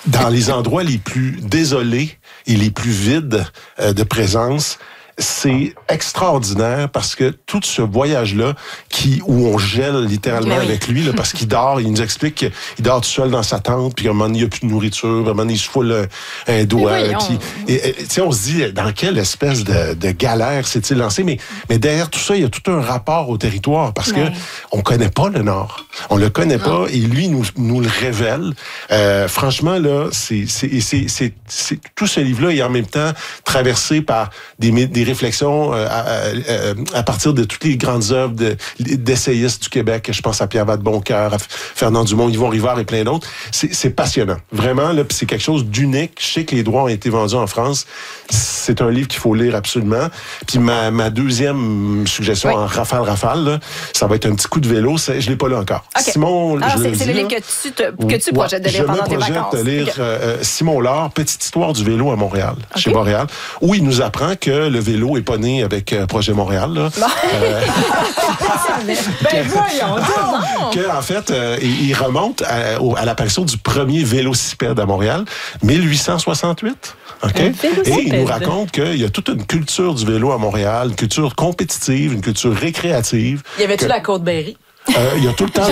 dans les endroits les plus désolés et les plus vides de présence, c'est extraordinaire parce que tout ce voyage-là, où on gèle littéralement avec lui, là, parce qu'il dort, il nous explique qu'il dort tout seul dans sa tente, puis qu'à un moment donné, il n'y a plus de nourriture, à un moment donné, il se foule un doigt. On se dit, dans quelle espèce de galère s'est-il lancé? Mais derrière tout ça, il y a tout un rapport au territoire, parce que on connaît pas le Nord. On le connaît pas, et lui nous le révèle. Franchement, là, tout ce livre-là est en même temps traversé par des réflexions à partir de toutes les grandes œuvres d'essayistes du Québec. Je pense à Pierre Vadeboncoeur, à Fernand Dumont, Yvon Rivard et plein d'autres. C'est passionnant. Vraiment, là, c'est quelque chose d'unique. Je sais que les droits ont été vendus en France. C'est un livre qu'il faut lire absolument. Puis ma deuxième suggestion en rafale, là, ça va être un petit coup de vélo. Je l'ai pas lu encore. Okay. Simon, alors, c'est le livre que tu projettes de lire pendant tes vacances. Je projette de lire Simon Laure, Petite histoire du vélo à Montréal, chez Boréal, où il nous apprend que le vélo est pas né avec Projet Montréal. Là. Voyons donc! Que, en fait, il remonte à l'apparition du premier vélocipède à Montréal, 1868. Okay? Et il nous raconte qu'il y a toute une culture du vélo à Montréal, une culture compétitive, une culture récréative. Y avait-tu la Côte-Berry? Il y a tout le temps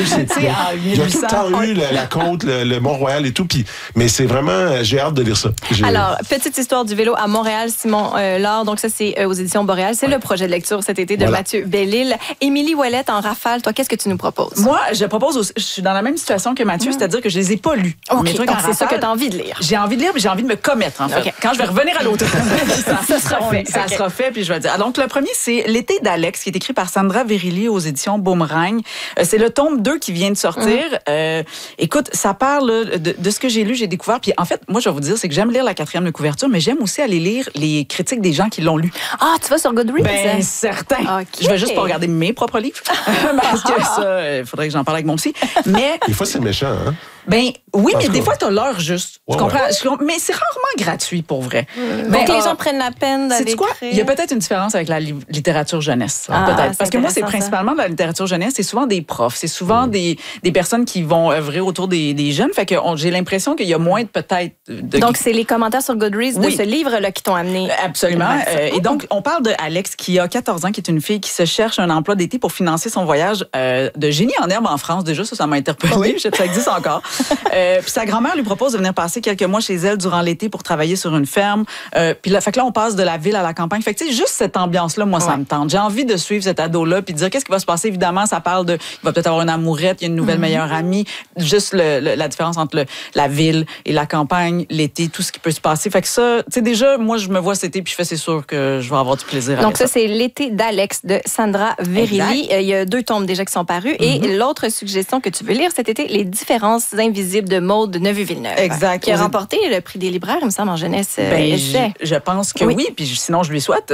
eu la côte, le Mont-Royal et tout. Mais c'est vraiment, j'ai hâte de lire ça. Alors, Petite histoire du vélo à Montréal, Simon Laure. Donc ça, c'est aux éditions Boréal. C'est le projet de lecture cet été de Mathieu Bellil. Émilie Ouellette en rafale. Toi, qu'est-ce que tu nous proposes? Moi, je propose aussi, je suis dans la même situation que Mathieu, c'est-à-dire que je les ai pas lus. Okay. Donc c'est ça que tu as envie de lire. J'ai envie de lire, mais j'ai envie de me commettre, en fait. Okay. Quand je vais revenir à l'automne, ça sera fait, puis je vais dire. Donc, le premier, c'est L'été d'Alex, qui est écrit par Sandra Vérilli aux éditions Boomerang. C'est le tome 2 qui vient de sortir. Écoute, ça parle de ce que j'ai lu, j'ai découvert. Puis en fait, moi, je vais vous dire, c'est que j'aime lire la 4e de couverture, mais j'aime aussi aller lire les critiques des gens qui l'ont lu. Ah, tu vas sur Goodreads? Ben, certain. Okay. Je vais juste pas regarder mes propres livres. Parce que ça, il faudrait que j'en parle avec mon psy. Mais des fois, c'est méchant, hein? Ben oui, mais des fois, tu as l'heure juste. Tu comprends? Mais c'est rarement gratuit, pour vrai. Donc, les gens prennent la peine d'aller écrire. Il y a peut-être une différence avec la littérature jeunesse. Peut-être. Parce que moi, c'est principalement de la littérature jeunesse. C'est souvent des profs. C'est souvent des personnes qui vont œuvrer autour des jeunes. Fait que j'ai l'impression qu'il y a moins peut-être... Donc, c'est les commentaires sur Goodreads de ce livre-là qui t'ont amené. Absolument. Et donc, on parle de Alex qui a 14 ans, qui est une fille qui se cherche un emploi d'été pour financer son voyage de génie en herbe en France. Déjà, ça m'a interpellée. Ça existe encore. Puis sa grand-mère lui propose de venir passer quelques mois chez elle durant l'été pour travailler sur une ferme. Puis là, fait que là, on passe de la ville à la campagne. Fait que tu sais, juste cette ambiance-là, moi, ça me tente. J'ai envie de suivre cet ado-là puis de dire qu'est-ce qui va se passer. Évidemment, ça parle il va peut-être avoir une amourette, il y a une nouvelle meilleure amie. Juste la différence entre la ville et la campagne, l'été, tout ce qui peut se passer. Fait que ça, tu sais, déjà, moi, je me vois cet été puis je fais, c'est sûr que je vais avoir du plaisir. Donc ça, c'est L'été d'Alex de Sandra Vérilli. Il y a 2 tomes déjà qui sont parus. Et l'autre suggestion que tu veux lire cet été, Les différences invisibles de Maude Neuville-Villeneuve. Exact. Qui a remporté le prix des libraires, il me semble, en jeunesse. Je pense que oui, puis sinon, je lui souhaite.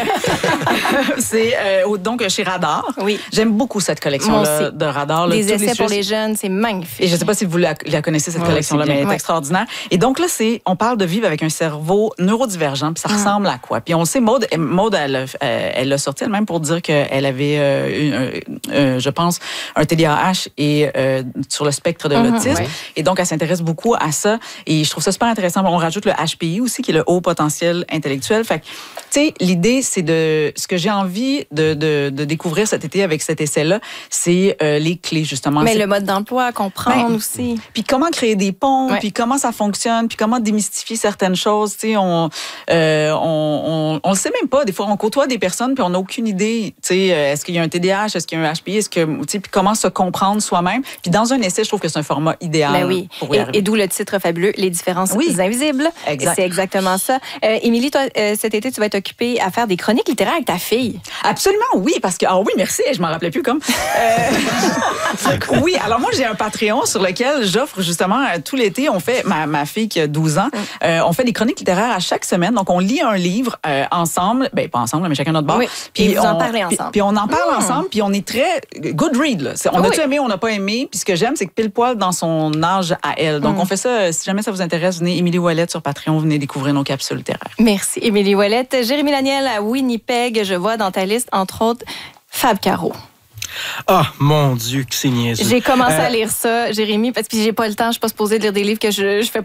C'est donc chez Radar. Oui. J'aime beaucoup cette collection-là de Radar. Des essais pour les jeunes, c'est magnifique. Et je ne sais pas si vous la connaissez, cette collection-là, mais elle est extraordinaire. Et donc là, on parle de vivre avec un cerveau neurodivergent, puis ça ressemble à quoi? Puis on sait, Maude, elle l'a sorti elle-même pour dire qu'elle avait, je pense, un TDAH et sur le spectre de l'autisme. Et donc, elle s'intéresse beaucoup à ça. Et je trouve ça super intéressant. On rajoute le HPI aussi, qui est le haut potentiel intellectuel. Fait que, tu sais, l'idée, c'est ce que j'ai envie de découvrir cet été avec cet essai-là, c'est les clés, justement. Mais le mode d'emploi à comprendre aussi. Puis comment créer des ponts, puis comment ça fonctionne, puis comment démystifier certaines choses. Tu sais, on le sait même pas. Des fois, on côtoie des personnes, puis on n'a aucune idée. Tu sais, est-ce qu'il y a un TDAH, est-ce qu'il y a un HPI, tu sais, puis comment se comprendre soi-même. Puis dans un essai, je trouve que c'est un format idéal. Pour y arriver. Et d'où le titre fabuleux, Les différences invisibles. Exact. C'est exactement ça. Émilie, toi, cet été, tu vas être occupée à faire des chroniques littéraires avec ta fille. Absolument, oui, parce que... Ah oui, merci, je m'en rappelais plus comme... Oui, alors moi, j'ai un Patreon sur lequel j'offre justement tout l'été, on fait, ma fille qui a 12 ans, on fait des chroniques littéraires à chaque semaine. Donc, on lit un livre ensemble, pas ensemble, mais chacun notre bord. Oui, puis vous en parlez ensemble. Puis on en parle ensemble, puis on est très good read. Là. On a-tu aimé, on n'a pas aimé. Puis ce que j'aime, c'est que pile poil dans son âge à elle. Donc, on fait ça, si jamais ça vous intéresse, venez Émilie Ouellette sur Patreon, venez découvrir nos capsules littéraires. Merci, Émilie Ouellette. Jérémy Laniel à Winnipeg, je vois dans ta liste, entre autres, Fab Caro. Ah, mon Dieu, que c'est niaiseux. J'ai commencé à lire ça, Jérémy, parce que j'ai pas le temps, je suis pas supposée de lire des livres que je fais